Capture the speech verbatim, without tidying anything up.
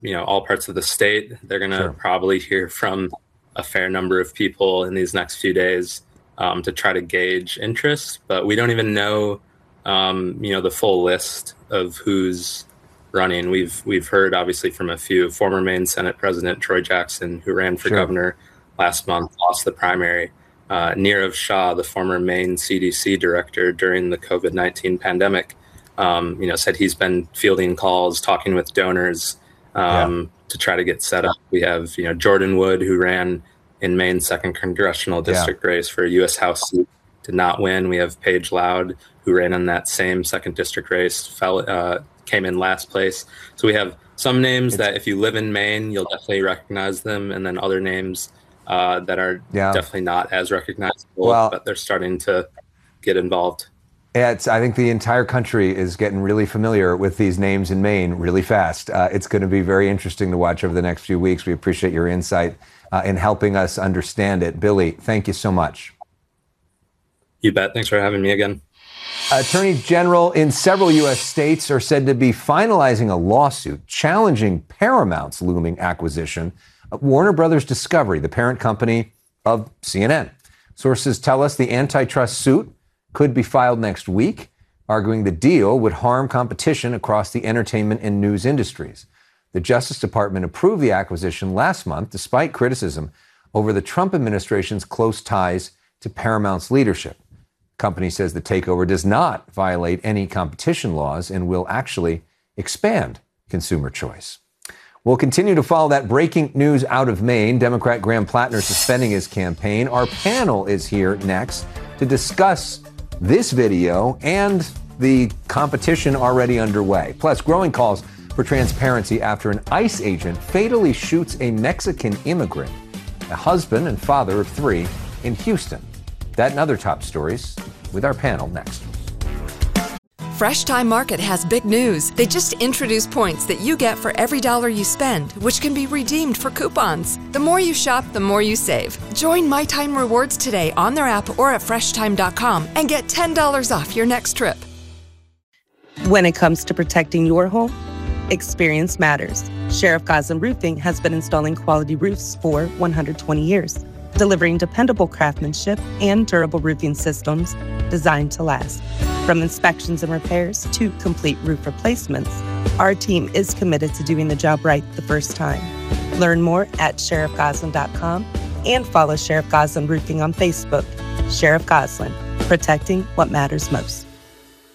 you know, all parts of the state. They're going to Sure. probably hear from a fair number of people in these next few days um, to try to gauge interest. But we don't even know, um, you know, the full list of who's running. We've we've heard obviously from a few. Former Maine Senate President Troy Jackson, who ran for Sure. governor last month, lost the primary. Uh, Nirav Shah, the former Maine C D C director during the COVID nineteen pandemic, um, you know, said he's been fielding calls, talking with donors um, yeah. to try to get set up. We have, you know, Jordan Wood, who ran in Maine's second congressional district yeah. race for a U S House seat, did not win. We have Paige Loud, who ran in that same second district race, fell, uh, came in last place. So we have some names it's, that if you live in Maine, you'll definitely recognize them, and then other names uh, that are yeah. definitely not as recognizable, well, but they're starting to get involved. It's, I think the entire country is getting really familiar with these names in Maine really fast. Uh, it's going to be very interesting to watch over the next few weeks. We appreciate your insight uh, in helping us understand it. Billy, thank you so much. You bet. Thanks for having me again. Attorneys General in several U S states are said to be finalizing a lawsuit challenging Paramount's looming acquisition of Warner Brothers Discovery, the parent company of C N N. Sources tell us the antitrust suit could be filed next week, arguing the deal would harm competition across the entertainment and news industries. The Justice Department approved the acquisition last month, despite criticism over the Trump administration's close ties to Paramount's leadership. The company says the takeover does not violate any competition laws and will actually expand consumer choice. We'll continue to follow that breaking news out of Maine. Democrat Graham Plattner suspending his campaign. Our panel is here next to discuss this video and the competition already underway. Plus, growing calls for transparency after an ICE agent fatally shoots a Mexican immigrant, a husband and father of three, in Houston. That and other top stories with our panel next. Fresh Time Market has big news. They just introduced points that you get for every dollar you spend, which can be redeemed for coupons. The more you shop, the more you save. Join My Time Rewards today on their app or at fresh time dot com and get ten dollars off your next trip. When it comes to protecting your home, experience matters. Sheriff Goslin Roofing has been installing quality roofs for one hundred twenty years, delivering dependable craftsmanship and durable roofing systems designed to last. From inspections and repairs to complete roof replacements, our team is committed to doing the job right the first time. Learn more at sheriff goslin dot com and follow Sheriff Goslin Roofing on Facebook. Sheriff Goslin, protecting what matters most.